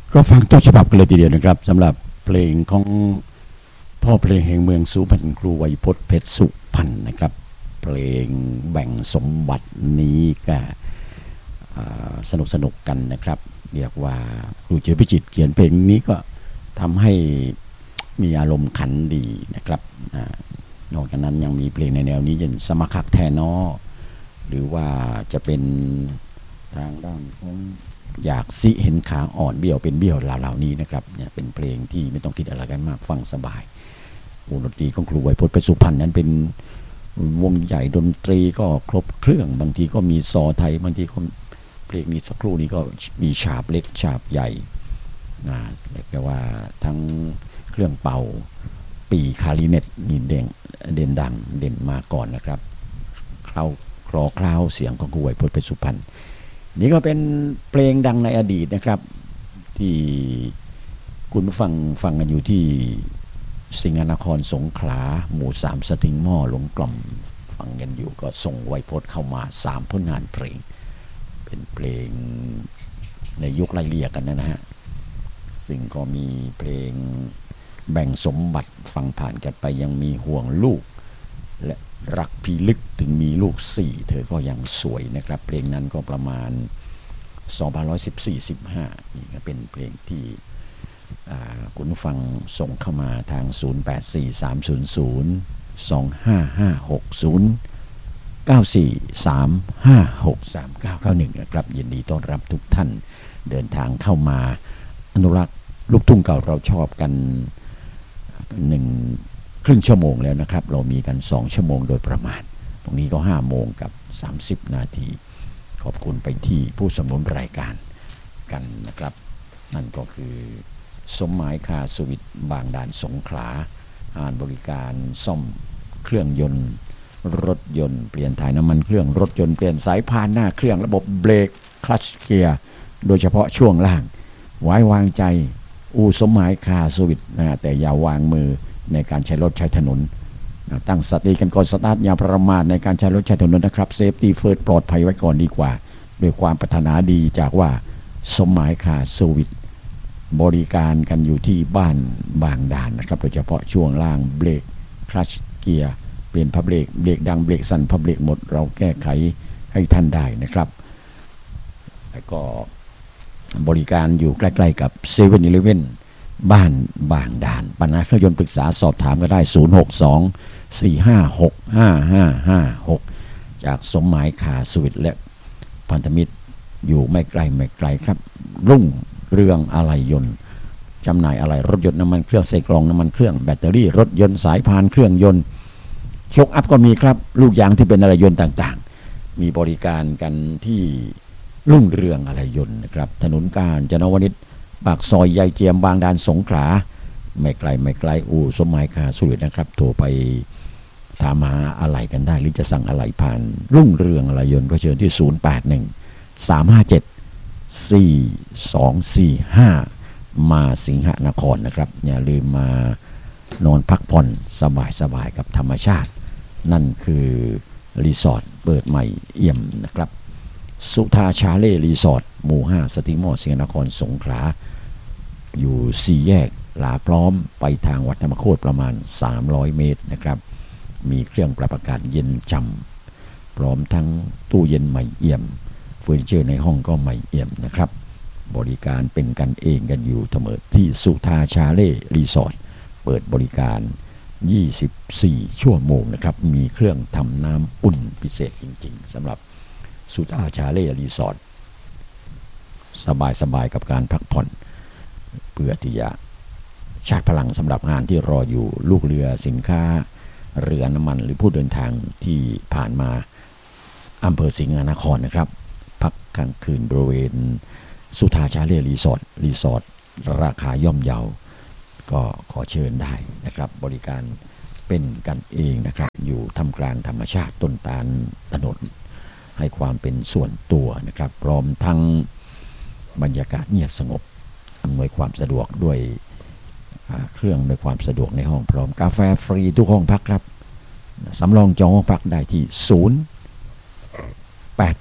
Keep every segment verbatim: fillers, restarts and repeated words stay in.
ก็ฟังต้นฉบับกันเลยทีเดียวนะครับสำหรับเพลงของพ่อเพลงแห่งเมืองสุพรรณครูไวยพจน์เพชรสุพรรณนะครับเพลงแบ่งสมบัตินี้ก็สนุกสนุกกันนะครับเรียกว่าครูเจือพิจิตรเขียนเพลงนี้ก็ทำให้มีอารมณ์ขันดีนะครับนอกจากนั้นยังมีเพลงในแนวนี้อย่างสมคักแทนอหรือว่าจะเป็นทางด้านของอยากสิเห็นขาอ่อนเบี้ยวเป็นเบี้ยวเหล่านี้นะครับเนี่ยเป็นเพลงที่ไม่ต้องคิดอะไรกันมากฟังสบายวงดนตรีของครูไวยพจน์เพชรสุพรรณนั้นเป็นวงใหญ่ดนตรีก็ครบเครื่องบางทีก็มีซอไทยบางทีก็เพลงนี้สักครู่นี้ก็มีฉาบเล็กฉาบใหญ่นะเรียกว่าทั้งเครื่องเป่าปีคาริเนตนี่เด่นเด่นดังเด่นมาก่อนนะครับเคล้าคลอคลาวเสียงของครูไวยพจน์เพชรสุพรรณนี่ก็เป็นเพลงดังในอดีตนะครับที่คุณฟังฟังกันอยู่ที่สิงห์นครสงขลาหมู่สามสติงหม้อหลงกล่อมฟังกันอยู่ก็ส่งไวยพจน์เข้ามาสามผลงานเพลงเป็นเพลงในยุคไล่เลี่ยกันนะฮะซึ่งก็มีเพลงแบ่งสมบัติฟังผ่านกันไปยังมีห่วงลูกและรักพี่ลึกถึงมีลูกสี่เธอก็ยังสวยนะครับเพลงนั้นก็ประมาณสองพันห้าร้อยสิบสี่ สิบห้านี่ก็เป็นเพลงที่คุณผู้ฟังส่งเข้ามาทางศูนย์ แปด สี่ สาม ศูนย์ ศูนย์ สอง ห้า ห้า หก ศูนย์ เก้า สี่ สาม ห้า หก สาม เก้า เก้า หนึ่งนะครับยินดีต้อนรับทุกท่านเดินทางเข้ามาอนุรักษ์ลูกทุ่งเก่าเราชอบกันหนึ่งครึ่งชั่วโมงแล้วนะครับเรามีกันสองชั่วโมงโดยประมาณตรงนี้ก็ห้าโมงกับสามสิบนาทีขอบคุณไปที่ผู้สนับสนุนรายการกันนะครับนั่นก็คือสมหมายคาสวิทบางด่านสงขลาอ่านบริการซ่อมเครื่องยนต์รถยนต์เปลี่ยนถ่ายน้ำมันเครื่องรถยนต์เปลี่ยนสายพานหน้าเครื่องระบบเบรกคลัตช์เกียร์โดยเฉพาะช่วงล่างไว้วางใจอูสมหมายคาสวิทนะแต่อย่าวางมือในการใช้รถใช้ถนนตั้งสติกันก่อนสตาร์ทอย่าประมาทในการใช้รถใช้ถนนนะครับเซฟตี้เฟิร์สปลอดภัยไว้ก่อนดีกว่าด้วยความปรารถนาดีจากว่าสมหมายคาสวิทบริการกันอยู่ที่บ้านบางด่านนะครับโดยเฉพาะช่วงล่างเบรกคลัตช์เกียร์เปลี่ยนพับเบรกเบรกดังเบรกสั่นพับเบรกหมดเราแก้ไขให้ท่านได้นะครับแล้วก็บริการอยู่ใกล้ๆกับ เซเว่น อีเลฟเว่น บ้านบางด่านปัญหาเครื่องยนต์ปรึกษาสอบถามก็ได้ศูนย์ หก สอง สี่ ห้า หก ห้า ห้า ห้า หกจากสมหมายคาสวิทและพันธมิตรอยู่ไม่ไกลไม่ไกลครับรุ่งเรืองอะไหล่ยนต์จำหน่ายอะไหล่รถยนต์น้ำมันเครื่องใส่กล่องน้ำมันเครื่องแบตเตอรี่รถยนต์สายพานเครื่องยนต์ชกอัพก็มีครับลูกยางที่เป็นอะไหล่ยนต์ต่างๆมีบริการกันที่รุ่งเรืองอะไหล่ยนต์นะครับถนนกาญจนวนิชปากซอยยายเจียมบางด่านสงขลาไม่ไกลไม่ไกลอู่สมหมายคาสวิทนะครับโทรไปถามหาอะไหล่กันได้หรือจะสั่งอะไหล่ผ่านรุ่งเรืองอะไหล่ยนต์ก็เชิญที่ศูนย์ แปด หนึ่ง สาม ห้า เจ็ด สี่ สอง สี่ ห้ามาสิงหนครนะครับอย่าลืมมานอนพักผ่อนสบายๆกับธรรมชาตินั่นคือรีสอร์ทเปิดใหม่เอี่ยมนะครับสุธาชาเล่รีสอร์ทหมู่ห้าสติงหม้อสิงห์นครสงขลาอยู่สี่แยกหลาพร้อมไปทางวัดธรรมโคตรประมาณสามร้อยเมตรนะครับมีเครื่องปรับอากาศเย็นจำพร้อมทั้งตู้เย็นใหม่เอี่ยมเฟอร์นิเจอร์ในห้องก็ใหม่เอี่ยมนะครับบริการเป็นกันเองกันอยู่เสมอที่สุธาชาเล่รีสอร์ทเปิดบริการยี่สิบสี่ชั่วโมงนะครับมีเครื่องทำน้ำอุ่นพิเศษจริงๆสำหรับสุธาชาเล่รีสอร์ทสบายๆกับการพักผ่อนเพื่อที่จะชาร์จพลังสำหรับงานที่รออยู่ลูกเรือสินค้าเรือน้ำมันหรือผู้เดินทางที่ผ่านมาอำเภอสิงห์นครนะครับพักกลางคืนบริเวณสุธาชาเล่รีสอร์ทรีสอร์ทราคาย่อมเยาก็ขอเชิญได้นะครับบริการเป็นกันเองนะครับอยู่ท่ามกลางธรรมชาติต้นตาลถนนให้ความเป็นส่วนตัวนะครับพร้อมทั้งบรรยากาศเงียบสงบอำนวยความสะดวกด้วยเครื่องในความสะดวกในห้องพร้อมกาแฟฟรีทุกห้องพักครับสำรองจองห้องพักได้ที่ศูนย์ แปด แปด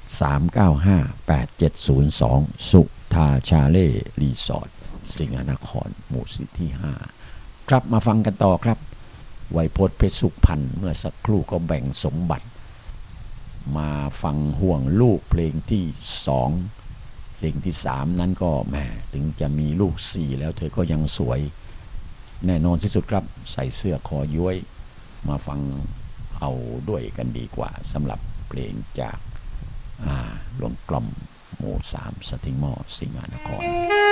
สาม เก้า ห้า แปด เจ็ด ศูนย์ สอง สุธาชาเล่รีสอร์ทสิงห์นครหมู่สิที่ห้าครับมาฟังกันต่อครับไวยพจน์เพชรสุพรรณเมื่อสักครู่ก็แบ่งสมบัติมาฟังห่วงลูกเพลงที่สองสิ่งที่สามนั้นก็แหมถึงจะมีลูกสี่แล้วเธอก็ยังสวยแน่นอนที่สุดครับใส่เสื้อคอย้วยมาฟังเอาด้วยกันดีกว่าสำหรับเพลงจากหลวงกล่อมหมู่สามสติงหม้อสิงห์นคร